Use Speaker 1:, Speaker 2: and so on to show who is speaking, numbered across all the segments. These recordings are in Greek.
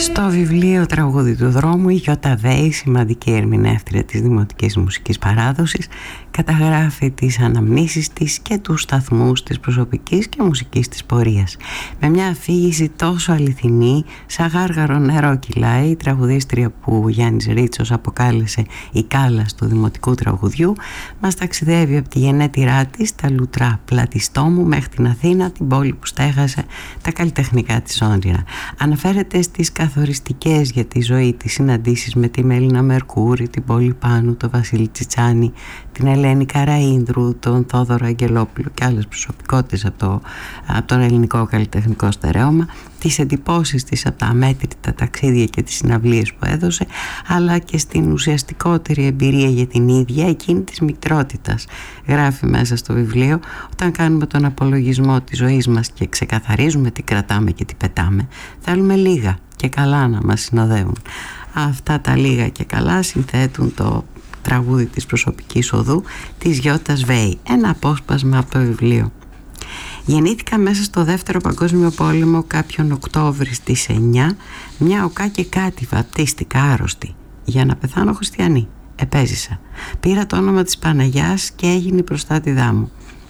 Speaker 1: Στο βιβλίο «Τραγούδι του δρόμου» η Γιώτα Βέη, σημαντική ερμηνεύτρια της δημοτικής μουσικής παράδοσης, καταγράφει τις αναμνήσεις της και τους σταθμούς της προσωπικής και μουσικής της πορείας. Με μια αφήγηση τόσο αληθινή, σαν γάργαρο νερό κυλάει, η τραγουδίστρια που ο Γιάννης Ρίτσος αποκάλεσε η Κάλλας του δημοτικού τραγουδιού μας ταξιδεύει από τη γενέτειρά της, τα λουτρά πλατιστόμου, μέχρι την Αθήνα, την πόλη που στέγασε τα καλλιτεχνικά της όνειρα. Αναφέρεται στις καθοριστικές για τη ζωή της συναντήσεις με τη Μέλινα Μερκούρη, την Πόλη Πάνου, τον Βασίλη Τσιτσάνη, την Ελένη Καραΐνδρου, τον Θόδωρο Αγγελόπουλο και άλλες προσωπικότητες από τον ελληνικό καλλιτεχνικό στερέωμα, τις εντυπώσεις της από τα αμέτρητα ταξίδια και τις συναυλίες που έδωσε, αλλά και στην ουσιαστικότερη εμπειρία για την ίδια εκείνη της μητρότητας. Γράφει μέσα στο βιβλίο: όταν κάνουμε τον απολογισμό της ζωής μας και ξεκαθαρίζουμε τι κρατάμε και τι πετάμε, θέλουμε λίγα και καλά να μας συνοδεύουν. Αυτά τα λίγα και καλά συνθέτουν το τραγούδι της προσωπικής οδού της Γιώτας Βέη, ένα απόσπασμα από το βιβλίο. Γεννήθηκα μέσα στο δεύτερο παγκόσμιο πόλεμο κάποιον Οκτώβρη στις 9, μια οκά και κάτι, βαπτίστηκα άρρωστη, για να πεθάνω χριστιανή. Επέζησα. Πήρα το όνομα της Παναγιάς και έγινε η προστάτηδά μου.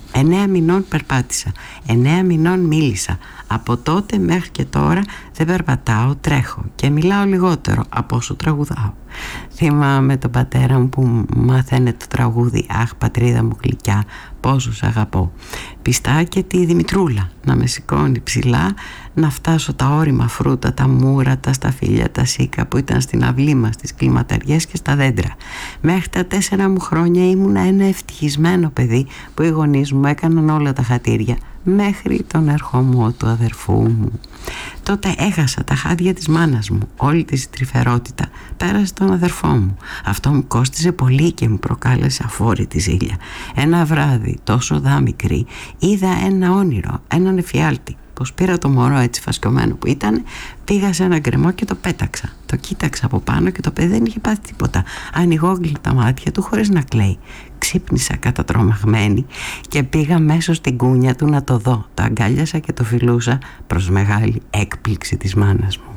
Speaker 1: 9 μηνών περπάτησα, 9 μηνών μίλησα. Από τότε μέχρι και τώρα δεν περπατάω, τρέχω και μιλάω λιγότερο από όσο τραγουδάω. Θυμάμαι τον πατέρα μου που μάθαινε το τραγούδι «Αχ πατρίδα μου γλυκιά, πόσο σ' αγαπώ». Πιστά και τη Δημητρούλα να με σηκώνει ψηλά, να φτάσω τα όρημα φρούτα, τα μούρατα, στα φύλλα, τα σίκα που ήταν στην αυλή μας, στις κλιματαριές και στα δέντρα. Μέχρι τα 4 μου χρόνια ήμουνα ένα ευτυχισμένο παιδί που οι γονείς μου έκαναν όλα τα χατήρια, μέχρι τον ερχομό του αδερφού μου. Τότε έχασα τα χάδια της μάνας μου, όλη τη τρυφερότητα πέρασε τον αδερφό μου. Αυτό μου κόστιζε πολύ και μου προκάλεσε αφόρητη ζήλια. Ένα βράδυ, τόσο δάμικρη, είδα ένα όνειρο, έναν εφιάλτη. Πως πήρα το μωρό έτσι φασκωμένο που ήταν, πήγα σε ένα γκρεμό και το πέταξα. Το κοίταξα από πάνω και το παιδί δεν είχε πάθει τίποτα. Ανοιγόγλυ τα μάτια του χωρίς να κλαίει. Ξύπνησα κατατρομαγμένη και πήγα μέσω στην κούνια του να το δω. Το αγκάλιασα και το φιλούσα προς μεγάλη έκπληξη της μάνας μου.